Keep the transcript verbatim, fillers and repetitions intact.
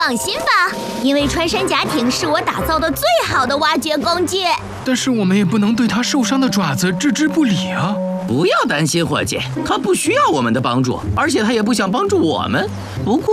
放心吧，因为穿山甲艇是我打造的最好的挖掘工具。 但是我们也不能对它受伤的爪子置之不理啊！ 不要担心，伙计，他不需要我们的帮助，而且他也不想帮助我们。不过。